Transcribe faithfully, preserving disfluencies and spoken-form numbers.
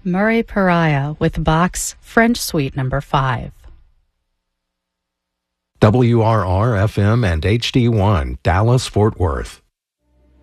Murray Pariah with Bach's French Suite Number five. W R R F M and H D one, Dallas, Fort Worth.